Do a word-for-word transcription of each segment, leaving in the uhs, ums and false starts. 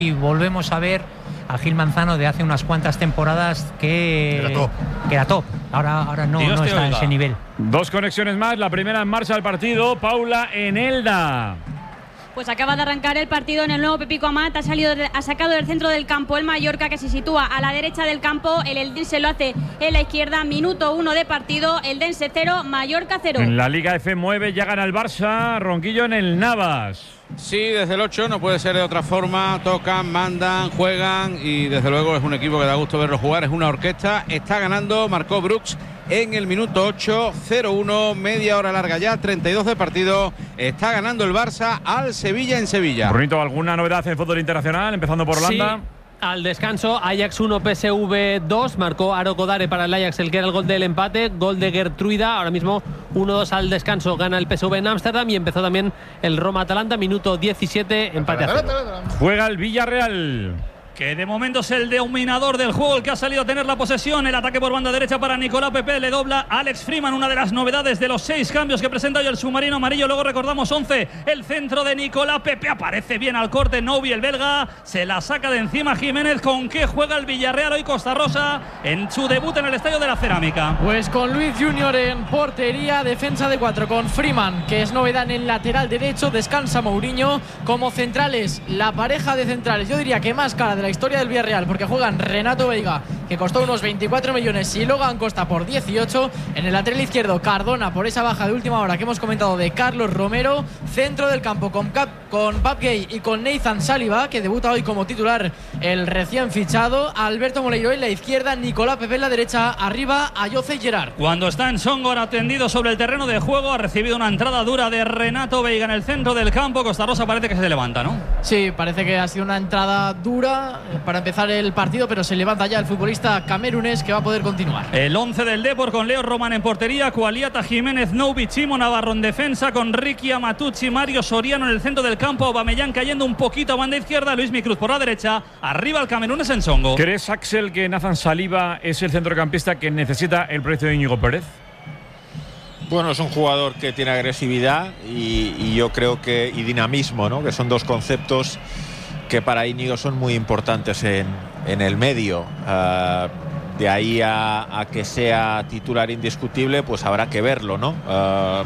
Y volvemos a ver a Gil Manzano de hace unas cuantas temporadas que era top. Que era top. Ahora, ahora no, no está en ese nivel. Dos conexiones más, la primera en marcha del partido, Paula en Elda. Pues acaba de arrancar el partido en el nuevo Pepico Amat. Ha, salido de, ha sacado del centro del campo el Mallorca, que se sitúa a la derecha del campo. El Eldense lo hace en la izquierda. Minuto uno de partido. Eldense cero, Mallorca cero. En la Liga F mueve, ya gana el Barça. Ronquillo en el Navas. Sí, desde el ocho no puede ser de otra forma. Tocan, mandan, juegan y desde luego es un equipo que da gusto verlo jugar. Es una orquesta. Está ganando, marcó Brooks en el minuto ocho, cero uno, media hora larga ya, treinta y dos de partido. Está ganando el Barça al Sevilla en Sevilla. Brunito, ¿alguna novedad en fútbol internacional? Empezando por Holanda. Sí. Al descanso, Ajax uno, P S V dos, marcó Aro Kodare para el Ajax, el que era el gol del empate, gol de Gertruida. Ahora mismo uno dos al descanso, gana el P S V en Ámsterdam y empezó también el Roma-Atalanta, minuto diecisiete, empate a cero. Juega el Villarreal, que de momento es el dominador del juego, el que ha salido a tener la posesión. El ataque por banda derecha para Nicolás Pepe, le dobla Alex Freeman, una de las novedades de los seis cambios que presenta hoy el submarino amarillo. Luego recordamos once, el centro de Nicolás Pepe, aparece bien al corte Novi, el belga, se la saca de encima Jiménez. ¿Con qué juega el Villarreal hoy Costa Rosa en su debut en el Estadio de la Cerámica? Pues con Luis Junior en portería, defensa de cuatro con Freeman, que es novedad en el lateral derecho, descansa Mourinho. Como centrales, la pareja de centrales, yo diría que más cara de la historia del Villarreal, porque juegan Renato Veiga, que costó unos veinticuatro millones, y Logan Costa por dieciocho. En el lateral izquierdo, Cardona, por esa baja de última hora que hemos comentado de Carlos Romero. Centro del campo con, Cap, con Pap Gay y con Nathan Saliba, que debuta hoy como titular el recién fichado. Alberto Moleiro en la izquierda, Nicolás Pepe en la derecha, arriba a Jose Gerard. Cuando está en Songor atendido sobre el terreno de juego, ha recibido una entrada dura de Renato Veiga en el centro del campo. Costa Rosa parece que se levanta, ¿no? Sí, parece que ha sido una entrada dura para empezar el partido, pero se levanta ya el futbolista camerunés, que va a poder continuar. El once del Depor con Leo Román en portería, Cualiata, Jiménez, Noubi, Chimo Navarro en defensa, con Ricky Amatucci, Mario Soriano en el centro del campo, Aubameyang cayendo un poquito a banda izquierda, Luis Micruz por la derecha, arriba el camerunés en Songo. ¿Crees, Axel, que Nathan Saliba es el centrocampista que necesita el proyecto de Íñigo Pérez? Bueno, es un jugador que tiene agresividad y, y yo creo que y dinamismo, ¿no? Que son dos conceptos que para Íñigo son muy importantes en, en el medio. Uh, de ahí a, a que sea titular indiscutible, pues habrá que verlo, ¿no? Uh,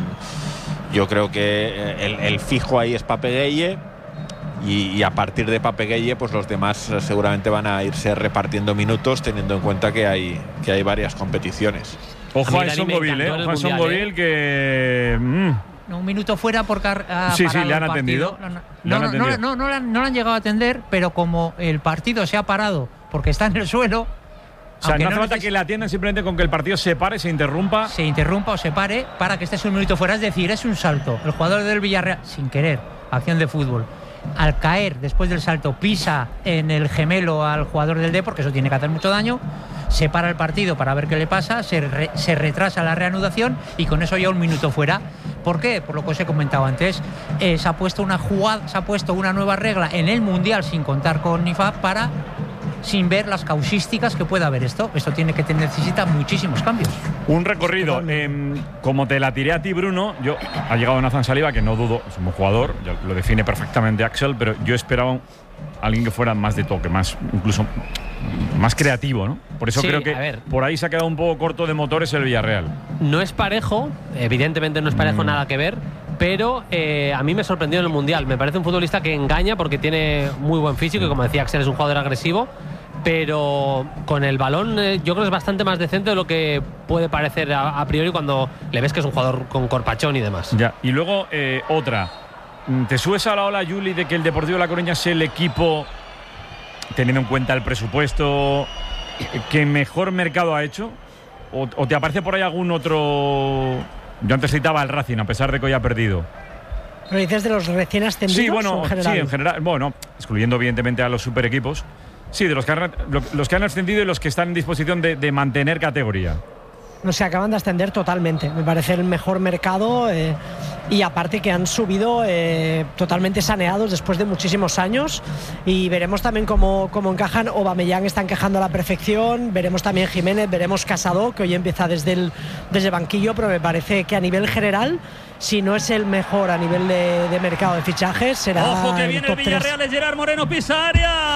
yo creo que el, el fijo ahí es Pape Gueye y, y a partir de Pape Gueye, pues los demás seguramente van a irse repartiendo minutos, teniendo en cuenta que hay, que hay varias competiciones. Ojo a Songovil, ¿eh? Ojo a Songovil, que... Mm. Un minuto fuera porque ha sí, sí, le han atendido. No, no, no, no, no, no, no, no lo han llegado a atender, pero como el partido se ha parado porque está en el suelo. O sea, no hace falta que le atiendan, simplemente con que el partido se pare, se interrumpa. Se interrumpa o se pare para que estés un minuto fuera. Es decir, es un salto. El jugador del Villarreal, sin querer, acción de fútbol, al caer después del salto, pisa en el gemelo al jugador del Depor, porque eso tiene que hacer mucho daño. Se para el partido para ver qué le pasa, se, re, se retrasa la reanudación y con eso ya un minuto fuera. ¿Por qué? Por lo que os he comentado antes, eh, se ha puesto una jugada, se ha puesto una nueva regla en el Mundial sin contar con I F A B para, sin ver las causísticas que pueda haber esto. Esto tiene que tener, necesita muchísimos cambios. Un recorrido, eh, como te la tiré a ti, Bruno, yo ha llegado Nathan Saliba, que no dudo, es un jugador, lo define perfectamente Axel, pero yo esperaba alguien que fuera más de toque, más incluso más creativo, ¿no? Por eso sí, creo que por ahí se ha quedado un poco corto de motores el Villarreal. No es parejo, evidentemente no es parejo, mm. nada que ver, pero eh, a mí me sorprendió en el Mundial. Me parece un futbolista que engaña porque tiene muy buen físico y, como decía Axel, es un jugador agresivo, pero con el balón eh, yo creo que es bastante más decente de lo que puede parecer a, a priori cuando le ves que es un jugador con corpachón y demás. Ya, y luego eh, otra. ¿Te subes a la ola, Juli, de que el Deportivo de La Coruña es el equipo, teniendo en cuenta el presupuesto, que mejor mercado ha hecho? ¿O, o te aparece por ahí algún otro? Yo antes citaba al Racing, a pesar de que hoy ha perdido. ¿Pero dices de los recién ascendidos? Sí, bueno, en general? sí, en general. Bueno, excluyendo evidentemente a los super equipos. Sí, de los que han, los que han ascendido y los que están en disposición de, de mantener categoría. no se acaban de ascender totalmente. Me parece el mejor mercado eh, y aparte que han subido eh, totalmente saneados después de muchísimos años, y veremos también cómo, cómo encajan. Aubameyang está encajando a la perfección, veremos también Jiménez, veremos Casado, que hoy empieza desde el, desde el banquillo, pero me parece que a nivel general, si no es el mejor a nivel de, de mercado de fichajes, será Ojo que el viene top el Villarreal de Gerard Moreno, pisa área.